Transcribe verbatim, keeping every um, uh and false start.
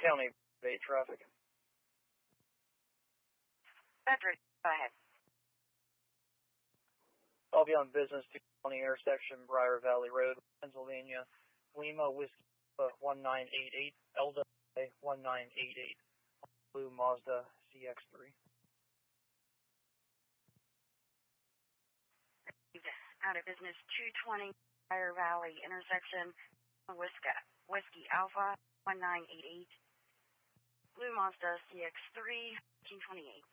County Bay traffic. Frederick, go ahead. I'll be on business two twenty intersection, Briar Valley Road, Pennsylvania. Lima Whiskey one nine eight eight, L W one nine eight eight, blue Mazda C X three. Out of business two twenty Briar Valley intersection, Whiskey, Whiskey Alpha one nine eight eight, blue Mazda C X three, nineteen twenty-eight.